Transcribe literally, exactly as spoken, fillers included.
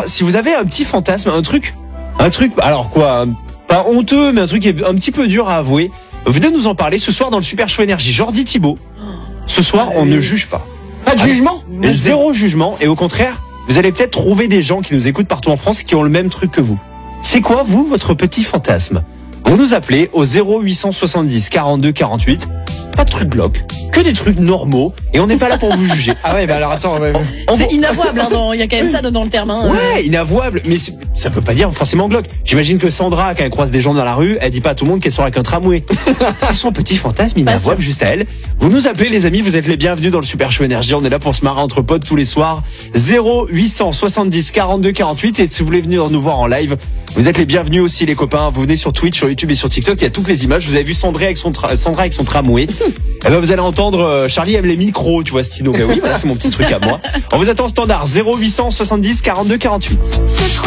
si vous avez un petit fantasme, un truc, un truc, alors quoi, pas honteux, mais un truc un petit peu dur à avouer, venez nous en parler ce soir dans le Super Show Énergie. Jordi Thibaut, ce soir, on ne juge pas. Pas de jugement. Et zéro jugement, et au contraire, vous allez peut-être trouver des gens qui nous écoutent partout en France qui ont le même truc que vous. C'est quoi, vous, votre petit fantasme? Vous nous appelez au zéro huit cent soixante-dix quarante-deux quarante-huit. Pas de trucs glauques, que des trucs normaux, et on n'est pas là pour vous juger. Ah ouais, bah alors attends, ouais, ouais. On C'est vous- inavouable, hein, dans- il y a quand même ça dans, dans le terme. Hein. Ouais, inavouable, mais c'est- ça veut pas dire forcément glauque. J'imagine que Sandra, quand elle croise des gens dans la rue, elle dit pas à tout le monde qu'elle sort avec un tramway. C'est son petit fantasme inavouable juste à elle. Vous nous appelez les amis, vous êtes les bienvenus dans le Super Show Énergie. On est là pour se marrer entre potes tous les soirs. zéro huit cent soixante-dix quarante-deux quarante-huit. Et si vous voulez venir nous voir en live, vous êtes les bienvenus aussi les copains. Vous venez sur Twitch, sur YouTube et sur TikTok. Il y a toutes les images. Vous avez vu Sandra avec son, tra- Sandra avec son tramway. Eh ben vous allez entendre euh, Charlie aime les micros, tu vois Stino. Ben oui, voilà, c'est mon petit truc à moi. On vous attend au standard zéro huit cent soixante-dix quarante-deux quarante-huit.